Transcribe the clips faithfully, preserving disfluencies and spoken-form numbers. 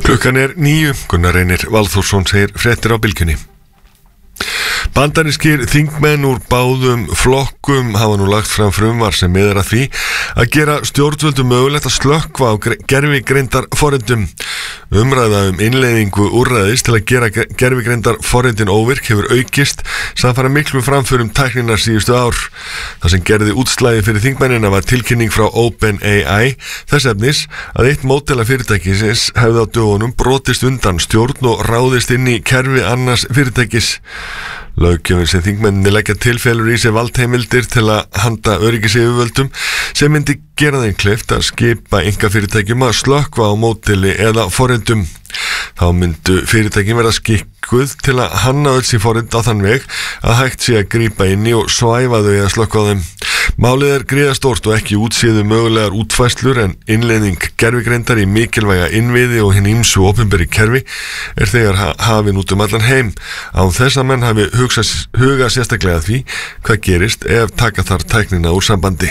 Klukkan er níu, Gunnar Reynir Valþórsson segir fréttir á Bylgjunni. Bandarískir þingmenn úr báðum flokkum hafa nú lagt fram frumvarp sem miðar að því að gera stjórnvöldum mögulegt að slökkva á gervigreindar forritum. Umræða um innleiðingu úrræðis til að gera gervigreindar forritin óvirk hefur aukist samfara miklu framförum tækninar síðustu ár. Það sem gerði útslagi fyrir þingmennina var tilkynning frá OpenAI þess efnis að eitt módela fyrirtækisins hefði á dögunum brotist undan stjórn og ráðist inn í kerfi annars fyrirtækis. Löggjöfin sem þingmenninni leggja til felur í sig valdheimildir til að handa öryggisyfirvöldum sem myndi gera þeim kleift að skipa einkafyrirtækjum að slökkva á módeli eða forritum. Þá myndu fyrirtækin verða skikkuð til að hanna öll sín forrit á þann veg að hægt sé að grípa inn í og svæfa þau eða slökkva á þeim. Málið er gríðastórt og ekki útséðu mögulegar útfærslur en innleiðing gervigreindar í mikilvæga innviði og hinn ýmsu opinberi kerfi er þegar ha hafin út um allan heim. Án þess að menn hafi hugað sérstaklega því hvað gerist ef taka þar tæknina úr sambandi.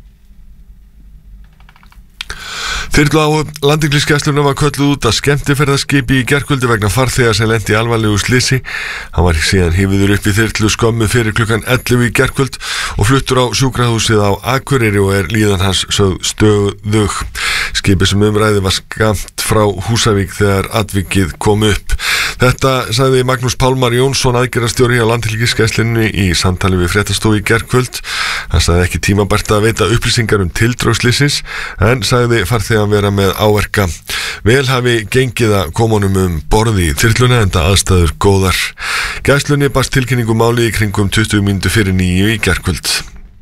Þyrlu á landhelgisgæslunnar var kölluð út að skemmtiferðaskipi í gærkvöldi vegna farþega sem lenti í alvarlegu slysi. Hann var síðan hífiður upp í þyrlu skömmu fyrir klukkan ellefu í gærkvöld og fluttur á sjúkrahúsið á Akureyri og er líðan hans sögð stöðug. Skipið sem umræði var skammt frá Húsavík þegar atvikið kom upp. Þetta sagði Magnús Pálmar Jónsson, aðgerðarstjóri á landhelgisgæslunni í samtali við fréttastofu í gærkvöld. Hann sagði ekki tímabært að veita upplýsingar um tildrög slysins en sagði farþegan vera með áverka. Vel hafi gengið að koma honum um borði í þyrluna enda aðstæður góðar. Gæslunni barst tilkynningu máli í kringum tuttugu mínútur fyrir níu í gærkvöld.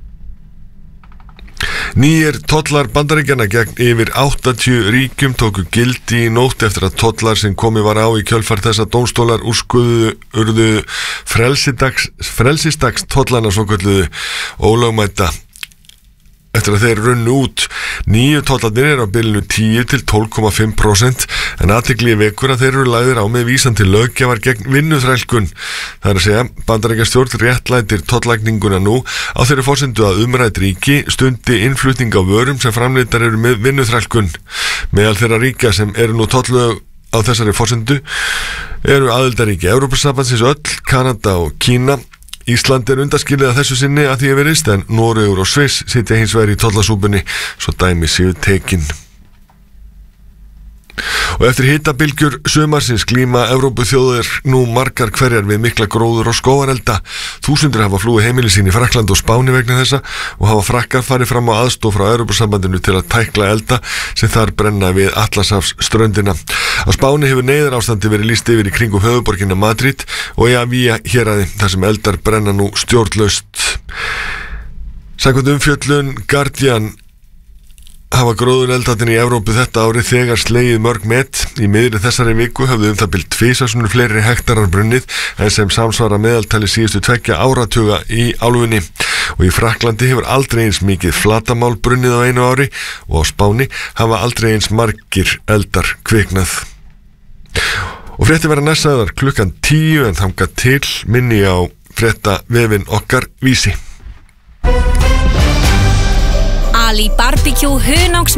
Nýjir tollar Bandaríkjanna gegn yfir áttatíu ríkjum tóku gildi í nótt eftir að tollar sem komið var á í kjölfar þess að dómstólar úrskurðu urðu frelsidags, frelsisdags tollana svokölluðu ólögmæta eftir að þeir runnu út. Nýju tollarnir eru á bilinu tíu til tólf komma fimm prósent en athygli í vekur að þeir eru lagðir á með vísan til löggjafar gegn vinnuþrælkun. Það er að segja, Bandaríkjastjórn réttlætir tollagninguna nú á þeirri forsendu að umrædd ríki stundi innflutning á vörum sem framleiddar eru með vinnuþrælkun. Meðal þeirra ríkja sem eru nú tolluð á þessari forsendu eru aðildarríki Evrópusambandsins öll, Kanada og Kína. Ísland er undanskilið að þessu sinni að því að verist en Noregur og Sviss sitja hins vegar í tollasúpunni svo dæmi séu tekin. Og eftir hitabylgjur sumarsins glíma Evrópuþjóðir nú margar hverjar við mikla gróður og skógarelda. Þúsundir hafa flúið heimili sín í Frakkland og Spáni vegna þessa og hafa Frakkar farið fram á aðstoð frá Evrópusambandinu til að tækla elda sem þar brenna við Atlantshafsströndina. Á Spáni hefur neyðarástandi verið lýst yfir í kringum höfuðborgina Madrid og í Avía héraði þar sem eldar brenna nú stjórnlaust. Samkvæmt umfjöllun Guardian hafa gróðureldarnir í Evrópu þetta ári þegar slegið mörg met. Í miðri þessari viku höfðu um það bil tvisvar fleiri hektarar brunnið en sem samsvara meðaltali síðustu tveggja áratuga í álfunni. Og í Frakklandi hefur aldrei eins mikið flatamál brunnið á einu ári og á Spáni hafa aldrei eins margir eldar kviknað. Og fréttir verða næstaðar klukkan tíu en þangað til minni á frétta vefinn okkar Vísi. Ali Barbecue hunangs